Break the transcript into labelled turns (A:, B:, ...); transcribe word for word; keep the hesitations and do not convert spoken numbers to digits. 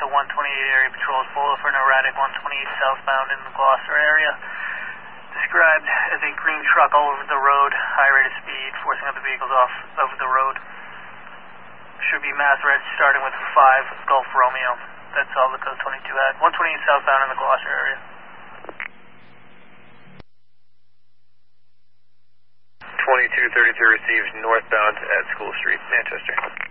A: the one twenty-eight area patrol is pulled for an erratic one twenty-eight southbound in the Gloucester area. Described as a green truck all over the road, high rate of speed, forcing other vehicles off of the road. Should be mass red starting with five Gulf Romeo. That's all the code twenty-two had. one twenty-eight southbound in the Gloucester area.
B: twenty-two thirty-two received northbound at School Street, Manchester.